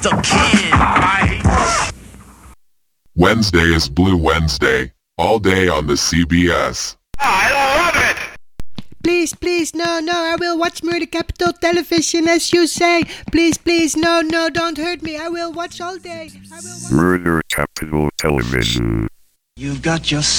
next of kin. Wednesday is Blue Wednesday, all day on the CBS. I love it! Please, no, I will watch Murder Capital Television as you say. Please, no, don't hurt me. I will watch all day. Murder Capital Television. You've got your